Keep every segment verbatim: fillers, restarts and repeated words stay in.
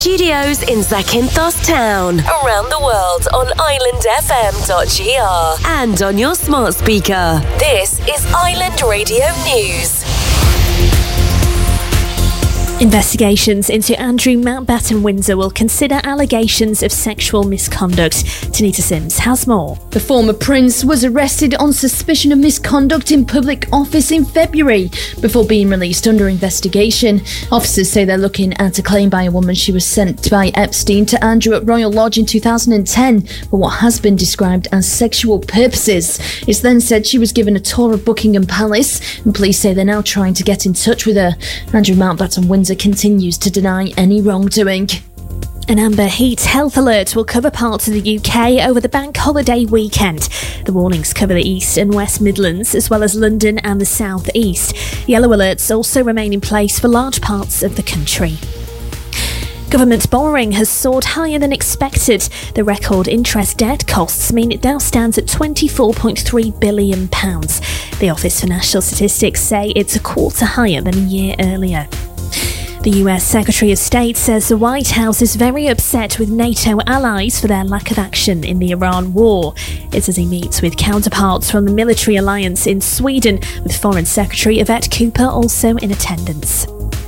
Studios in Zakynthos Town. Around the world on island f m dot g r and on your smart speaker. This is Island Radio News. Investigations into Andrew Mountbatten Windsor will consider allegations of sexual misconduct. Tanita Sims has more. The former Prince was arrested on suspicion of misconduct in public office in February before being released under investigation. Officers say they're looking at a claim by a woman she was sent by Epstein to Andrew at Royal Lodge in two thousand ten for what has been described as sexual purposes. It's then said she was given a tour of Buckingham Palace, and police say they're now trying to get in touch with her. Andrew Mountbatten Windsor continues to deny any wrongdoing. An amber heat health alert will cover parts of the U K over the bank holiday weekend. The warnings cover the East and West Midlands, as well as London and the South East. Yellow alerts also remain in place for large parts of the country. Government borrowing has soared higher than expected. The record interest debt costs mean it now stands at twenty-four point three billion pounds. The Office for National Statistics say it's a quarter higher than a year earlier. The U S Secretary of State says the White House is very upset with NATO allies for their lack of action in the Iran war. It's as he meets with counterparts from the military alliance in Sweden, with Foreign Secretary Yvette Cooper also in attendance.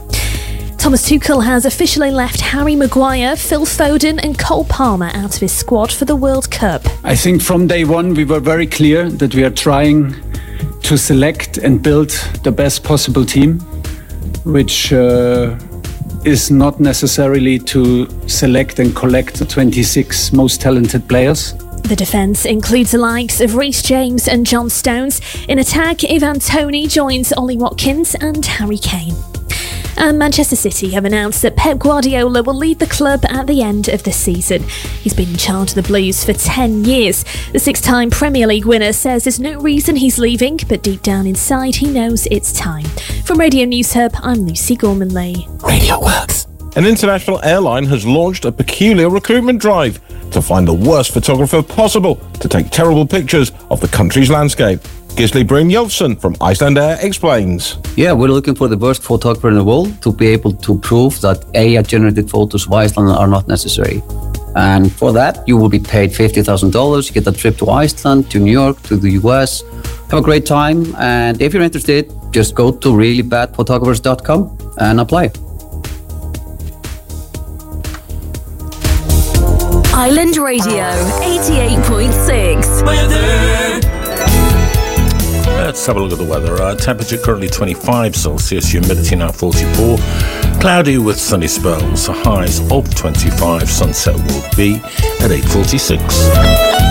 Thomas Tuchel has officially left Harry Maguire, Phil Foden and Cole Palmer out of his squad for the World Cup. I think from day one we were very clear that we are trying to select and build the best possible team, which uh, is not necessarily to select and collect the twenty-six most talented players. The defence includes the likes of Reece James and John Stones. In attack, Ivan Toney joins Ollie Watkins and Harry Kane. And Manchester City have announced that Pep Guardiola will leave the club at the end of the season. He's been in charge of the Blues for ten years. The six-time Premier League winner says there's no reason he's leaving, but deep down inside he knows it's time. From Radio News Hub, I'm Lucy Gorman-Lee. Radio Works. An international airline has launched a peculiar recruitment drive to find the worst photographer possible to take terrible pictures of the country's landscape. Gisli Brynjolfsson from Icelandair explains. Yeah, we're looking for the worst photographer in the world to be able to prove that A I-generated photos of Iceland are not necessary. And for that, you will be paid fifty thousand dollars, get a trip to Iceland, to New York, to the U S. Have a great time, and if you're interested, just go to really bad photographers dot com and apply. Island Radio eighty-eight point six. Let's have a look at the weather. Uh, temperature currently twenty-five Celsius, humidity now forty-four. Cloudy with sunny spells, highs of twenty-five. Sunset will be at eight forty-six.